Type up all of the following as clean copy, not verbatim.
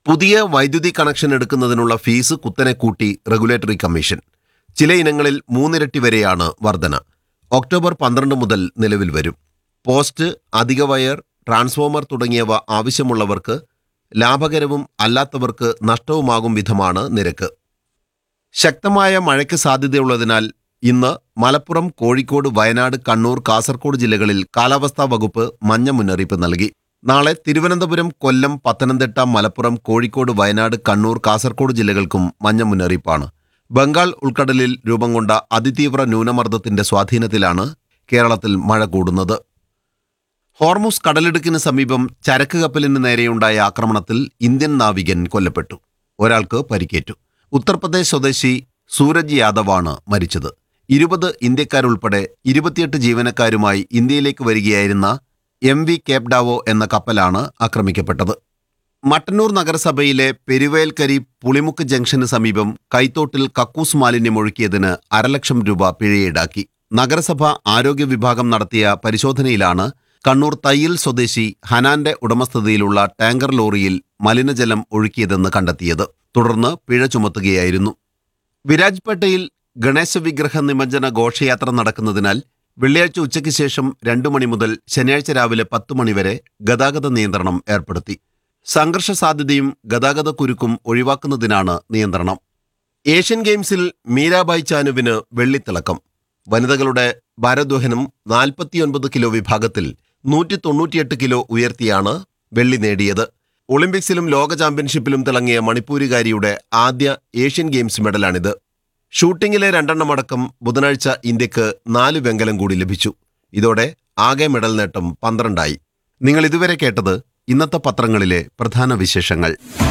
പുതിയ വൈദ്യുതി കണക്ഷൻ എടുക്കുന്നതിനുള്ള ഫീസ് കുത്തനെ കൂട്ടി റെഗുലേറ്ററി കമ്മീഷൻ. ചില ഇനങ്ങളിൽ 3 ഇരട്ടി വരെയാണ് വർധന. ഒക്ടോബർ 12 മുതൽ നിലവിൽ വരും. പോസ്റ്റ്, അധിക വയർ, ട്രാൻസ്ഫോമർ തുടങ്ങിയവ ആവശ്യമുള്ളവർക്ക് ലാഭകരവും അല്ലാത്തവർക്ക് നഷ്ടവുമാകും വിധമാണ് നിരക്ക്. ശക്തമായ മഴയ്ക്ക് സാധ്യതയുള്ളതിനാൽ ഇന്ന് മലപ്പുറം, കോഴിക്കോട്, വയനാട്, കണ്ണൂർ, കാസർഗോഡ് ജില്ലകളിൽ കാലാവസ്ഥാ വകുപ്പ് മഞ്ഞ മുന്നറിയിപ്പ് നൽകി. നാളെ തിരുവനന്തപുരം, കൊല്ലം, പത്തനംതിട്ട, മലപ്പുറം, കോഴിക്കോട്, വയനാട്, കണ്ണൂർ, കാസർഗോഡ് ജില്ലകൾക്കും മഞ്ഞ മുന്നറിയിപ്പാണ്. ബംഗാൾ ഉൾക്കടലിൽ രൂപം കൊണ്ട അതിതീവ്ര ന്യൂനമർദ്ദത്തിന്റെ സ്വാധീനത്തിലാണ് കേരളത്തിൽ മഴ കൂടുന്നത്. ഹോർമുസ് കടലിടുക്കിന് സമീപം ചരക്ക് കപ്പലിന് നേരെയുണ്ടായ ആക്രമണത്തിൽ ഇന്ത്യൻ നാവികൻ കൊല്ലപ്പെട്ടു. ഒരാൾക്ക് പരിക്കേറ്റു. ഉത്തർപ്രദേശ് സ്വദേശി സൂരജ് യാദവാണ് മരിച്ചത്. 20 ഇന്ത്യക്കാരുൾപ്പെടെ 28 ജീവനക്കാരുമായി ഇന്ത്യയിലേക്ക് വരികയായിരുന്ന MV കേപ്ഡാവോ എന്ന കപ്പലാണ് ആക്രമിക്കപ്പെട്ടത്. മട്ടന്നൂർ നഗരസഭയിലെ പെരുവേൽക്കരി പുളിമുക്ക് ജംഗ്ഷന് സമീപം കൈത്തോട്ടിൽ കക്കൂസ് മാലിന്യം ഒഴുക്കിയതിന് 500,000 രൂപ പിഴയീടാക്കി. നഗരസഭ ആരോഗ്യ വിഭാഗം നടത്തിയ പരിശോധനയിലാണ് കണ്ണൂർ തയ്യിൽ സ്വദേശി ഹനാന്റെ ഉടമസ്ഥതയിലുള്ള ടാങ്കർ ലോറിയിൽ മലിനജലം ഒഴുക്കിയതെന്ന് കണ്ടെത്തിയത്. തുടർന്ന് പിഴ ചുമത്തുകയായിരുന്നു. വിരാജ്പേട്ടയിൽ ഗണേശ വിഗ്രഹ നിമജ്ജന ഘോഷയാത്ര നടക്കുന്നതിനാൽ വെള്ളിയാഴ്ച ഉച്ചയ്ക്ക് ശേഷം 2 മണി മുതൽ ശനിയാഴ്ച രാവിലെ 10 മണി വരെ ഗതാഗത നിയന്ത്രണം ഏർപ്പെടുത്തി. സംഘർഷ സാധ്യതയും ഗതാഗത കുരുക്കും ഒഴിവാക്കുന്നതിനാണ് നിയന്ത്രണം. ഏഷ്യൻ ഗെയിംസിൽ മീരാബായ് ചാനുവിന് വെള്ളിത്തിളക്കം. വനിതകളുടെ ഭാരോദ്വഹനം 49 കിലോ വിഭാഗത്തിൽ 198 കിലോ ഉയർത്തിയാണ് വെള്ളി നേടിയത്. ഒളിമ്പിക്സിലും ലോക ചാമ്പ്യൻഷിപ്പിലും തിളങ്ങിയ മണിപ്പൂരുകാരിയുടെ ആദ്യ ഏഷ്യൻ ഗെയിംസ് മെഡലാണിത്. ഷൂട്ടിംഗിലെ 2 അടക്കം ബുധനാഴ്ച ഇന്ത്യക്ക് 4 വെങ്കലം കൂടി ലഭിച്ചു. ഇതോടെ ആകെ മെഡൽ നേട്ടം 12 ആയി. നിങ്ങൾ ഇതുവരെ കേട്ടത് ഇന്നത്തെ പത്രങ്ങളിലെ പ്രധാന വിശേഷങ്ങൾ.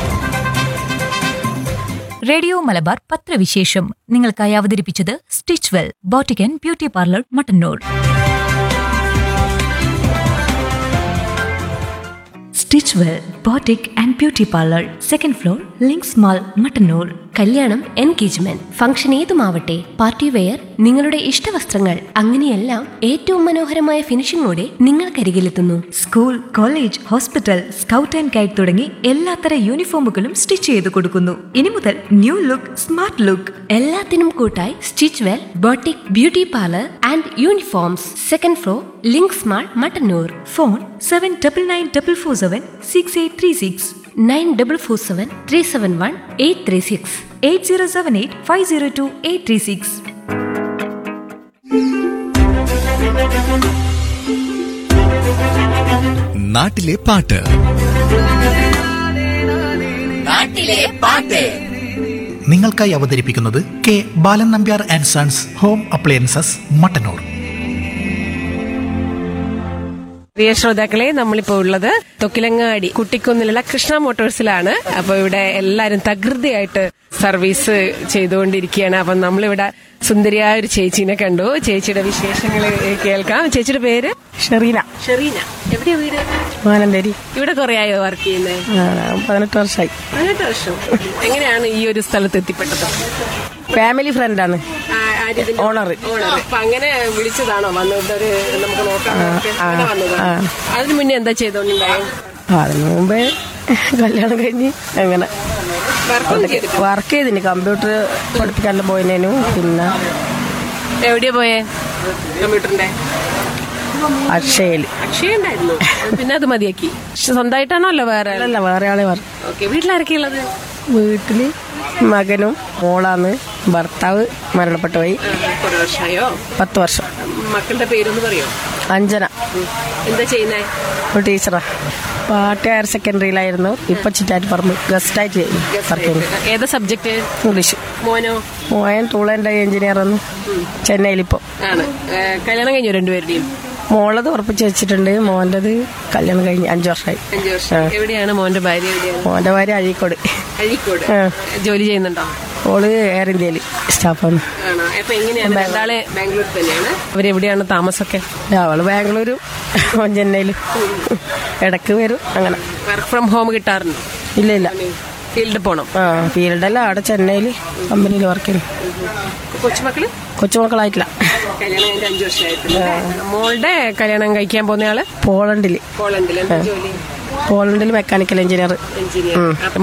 റേഡിയോ മലബാർ പത്രവിശേഷം നിങ്ങൾക്കായി അവതരിപ്പിച്ചത് stitch well boutique and beauty parlour, Mattannur. Stitch well boutique and beauty parlour, 2nd floor, links mall, Mattannur. കല്യാണം, എൻഗേജ്മെന്റ്, ഫംഗ്ഷൻ ഏതുമാവട്ടെ, പാർട്ടി വെയർ, നിങ്ങളുടെ ഇഷ്ടവസ്ത്രങ്ങൾ, അങ്ങനെയെല്ലാം ഏറ്റവും മനോഹരമായ ഫിനിഷിംഗോടെ നിങ്ങൾക്കരികിലെത്തുന്നു. School, college, hospital, scout and guide തുടങ്ങി എല്ലാത്തര യൂണിഫോമുകളും സ്റ്റിച്ച് ചെയ്ത് കൊടുക്കുന്നു. ഇനി മുതൽ ന്യൂ ലുക്ക്, സ്മാർട്ട് ലുക്ക്. എല്ലാത്തിനും കൂട്ടായി stitch well boutique beauty parlour and uniforms, 2nd floor, links mall, Mattannur. Phone 7994476836, 9447371836, 8078502836. നാട്ടിലെ പാട്ട്. നാട്ടിലെ പാട്ട് നിങ്ങൾക്കായി അവതരിപ്പിക്കുന്നത് K Balan Nambiar and sons home appliances, Mattannur. പ്രിയ ശ്രോതാക്കളെ, നമ്മളിപ്പോ ഉള്ളത് തൊക്കിലങ്ങാടി കുട്ടിക്കുന്നിലുള്ള കൃഷ്ണ മോട്ടോഴ്സിലാണ്. അപ്പൊ ഇവിടെ എല്ലാരും തകൃതിയായിട്ട് സർവീസ് ചെയ്തുകൊണ്ടിരിക്കുകയാണ്. അപ്പൊ നമ്മളിവിടെ സുന്ദരിയായ ഒരു ചേച്ചീനെ കണ്ടു. ചേച്ചിയുടെ വിശേഷങ്ങൾ കേൾക്കാം. ചേച്ചിയുടെ പേര്? ഷെറീന. ഷെറീന. എവിടെയാ വീട്? മാനന്തേരി. ഇവിടെ കുറെ ആയോ വർക്ക് ചെയ്യുന്നത്? 18 വർഷമായി. 18 വർഷം. എങ്ങനെയാണ് ഈ ഒരു സ്ഥലത്ത് എത്തിപ്പെട്ടത്? ഫാമിലി ഫ്രണ്ടാണ് ഓണർ. അപ്പൊ അങ്ങനെ വിളിച്ചതാണോ? വന്നിട്ട് നമുക്ക് നോക്കാം വന്നതാ. അതിന് മുന്നേ എന്താ ചെയ്തോണ്ടായോ? അതിന് മുമ്പേ കല്യാണം കഴിഞ്ഞ് അങ്ങനെ വർക്ക് ചെയ്തിന്. കമ്പ്യൂട്ടർ പഠിപ്പിക്കാനെല്ലാം പോയതിനു. പിന്നെ എവിടെയാ പോയേ? കമ്പ്യൂട്ടറിന്റെ അക്ഷയയില്. അക്ഷയ ഉണ്ടായിരുന്നു. പിന്നെ അത് മതിയാക്കി. സ്വന്തമായിട്ടാണോ? അല്ല വേറെ? അല്ല, വേറെ ആളെ വർക്ക്. ഓക്കെ. വീട്ടിലാരൊക്കെയുള്ളത്? വീട്ടില് മകനും മോളാണ്. ഭർത്താവ് മരണപ്പെട്ടു പോയി. കുറെ വർഷമായോ? 10 വർഷം. മക്കളുടെ പേരൊന്ന് പറയോ? അഞ്ജന. എന്താ ചെയ്യുന്നേ? ഒരു ടീച്ചറാ. പാട്ട് ഹയർ സെക്കൻഡറിയിലായിരുന്നു. ഇപ്പൊ ചിറ്റാറ്റിപ്പറമ്പ് ഗസ്റ്റായിട്ട് വർക്ക് ചെയ്യുന്നു. ഏതാ സബ്ജക്ട്? ഇംഗ്ലീഷ്. മോനോ? മോയൻ ടൂൾ ആൻഡ് എഞ്ചിനീയർ ആണ് ചെന്നൈയിലിപ്പോ. ആണ്. കല്യാണം കഴിഞ്ഞു രണ്ടുപേരുടെയും? മോളത് ഉറപ്പിച്ച് വെച്ചിട്ടുണ്ട്. മോന്റത് കല്യാണം കഴിഞ്ഞ് 5 വർഷമായി. 5 വർഷം. എവിടെയാണ് മോന്റെ ഭാര്യ? എവിടെയാണ് മോന്റെ ഭാര്യ? അഴീക്കോട്. അഴീക്കോട്. ജോലി ചെയ്യുന്നുണ്ടോ? ഓള് എയർ ഇന്ത്യയിൽ സ്റ്റാഫാണ്. അപ്പൊ എങ്ങനെയാണ്? രണ്ടാളെ ബാംഗ്ലൂർ തന്നെയാണ്. അവരെവിടെയാണ് താമസമൊക്കെ? അവള് ബാംഗ്ലൂരും ചെന്നൈയിലും ഇടക്ക് വരും. അങ്ങനെ. വർക്ക് ഫ്രം ഹോം കിട്ടാറുണ്ട്? ഇല്ല ഇല്ല, ഫീൽഡിൽ പോണം. ഫീൽഡല്ല, അവിടെ ചെന്നൈയിൽ കമ്പനിയിൽ വർക്ക് ചെയ്യുന്നു. കൊച്ചുമക്കള്? കൊച്ചുമക്കളായിട്ടില്ല. കല്യാണം കഴിഞ്ഞ 5 വർഷമായിട്ടില്ല. മോളുടെ കല്യാണം കഴിക്കാൻ പോകുന്ന ആള് പോളണ്ടില്. പോളണ്ടിൽ മെക്കാനിക്കൽ എഞ്ചിനീയർ.